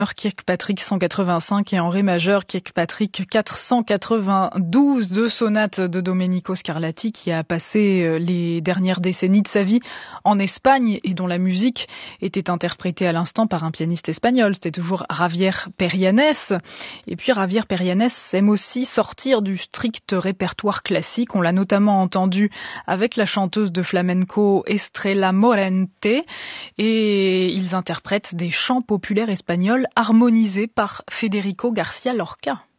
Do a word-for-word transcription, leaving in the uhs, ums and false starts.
Kirkpatrick cent quatre-vingt-cinq et en ré majeur Kirkpatrick quatre cent quatre-vingt-douze, deux sonates de Domenico Scarlatti qui a passé les dernières décennies de sa vie en Espagne et dont la musique était interprétée à l'instant par un pianiste espagnol. C'était toujours Javier Perianes. Et puis Javier Perianes aime aussi sortir du strict répertoire classique. On l'a notamment entendu avec la chanteuse de flamenco Estrella Morente et ils interprètent des chants populaires espagnols harmonisé par Federico García Lorca.